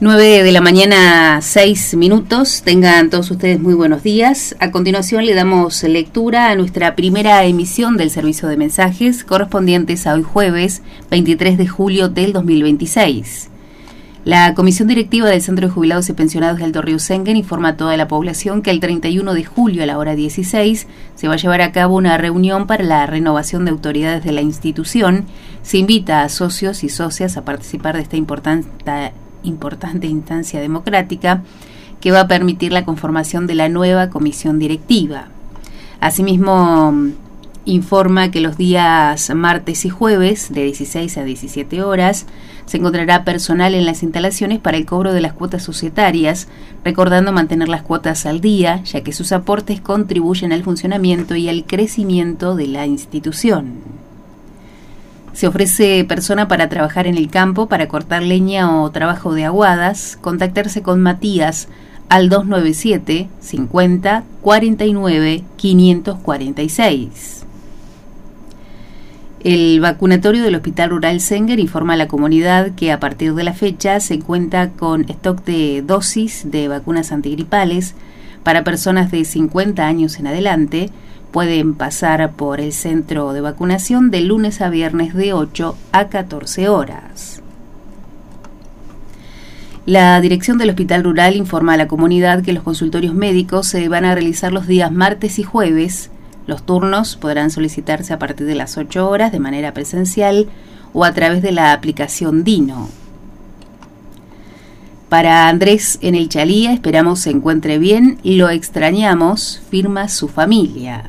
9 de la mañana, 6 minutos. Tengan todos ustedes muy buenos días. A continuación le damos lectura a nuestra primera emisión del servicio de mensajes correspondientes a hoy jueves 23 de julio del 2026. La Comisión Directiva del Centro de Jubilados y Pensionados de Alto Río Sengen informa a toda la población que el 31 de julio a la hora 16 se va a llevar a cabo una reunión para la renovación de autoridades de la institución. Se invita a socios y socias a participar de esta importante instancia democrática que va a permitir la conformación de la nueva comisión directiva. Asimismo, informa que los días martes y jueves de 16 a 17 horas se encontrará personal en las instalaciones para el cobro de las cuotas societarias, recordando mantener las cuotas al día, ya que sus aportes contribuyen al funcionamiento y al crecimiento de la institución. Se ofrece persona para trabajar en el campo, para cortar leña o trabajo de aguadas. Contactarse con Matías al 297 50 49 546. El vacunatorio del Hospital Rural Sengen informa a la comunidad que a partir de la fecha se cuenta con stock de dosis de vacunas antigripales para personas de 50 años en adelante. Pueden pasar por el centro de vacunación de lunes a viernes de 8 a 14 horas. La dirección del Hospital Rural informa a la comunidad que los consultorios médicos se van a realizar los días martes y jueves. Los turnos podrán solicitarse a partir de las 8 horas de manera presencial o a través de la aplicación Dino. Para Andrés en el Chalía, esperamos se encuentre bien, lo extrañamos, firma su familia.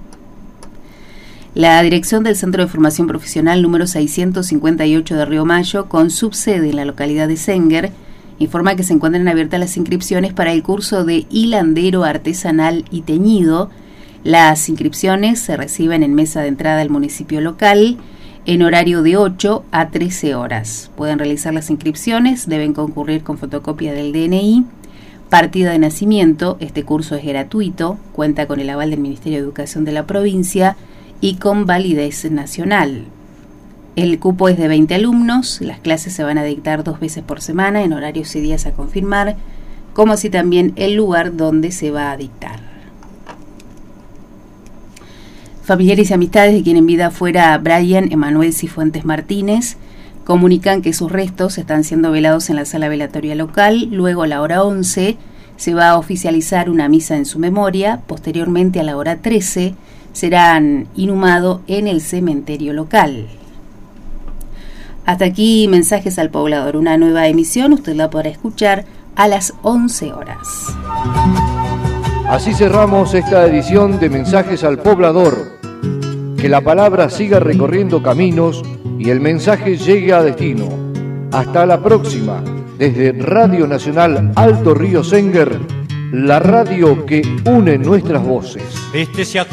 La dirección del Centro de Formación Profesional número 658 de Río Mayo, con subsede en la localidad de Sengen, informa que se encuentran abiertas las inscripciones para el curso de hilandero artesanal y teñido. Las inscripciones se reciben en mesa de entrada del municipio local en horario de 8 a 13 horas. Pueden realizar las inscripciones, deben concurrir con fotocopia del DNI, partida de nacimiento. Este curso es gratuito, cuenta con el aval del Ministerio de Educación de la provincia y con validez nacional. El cupo es de 20 alumnos, las clases se van a dictar 2 veces por semana en horarios y días a confirmar, como así también el lugar donde se va a dictar. Familiares y amistades de quien en vida fuera Brian Emanuel Cifuentes Martínez comunican que sus restos están siendo velados en la sala velatoria local. Luego a la hora 11 se va a oficializar una misa en su memoria. Posteriormente a la hora 13 serán inhumados en el cementerio local. Hasta aquí Mensajes al Poblador, una nueva emisión, usted la podrá escuchar a las 11 horas. Así cerramos esta edición de Mensajes al Poblador. Que la palabra siga recorriendo caminos y el mensaje llegue a destino. Hasta la próxima, desde Radio Nacional Alto Río Sengen, la radio que une nuestras voces.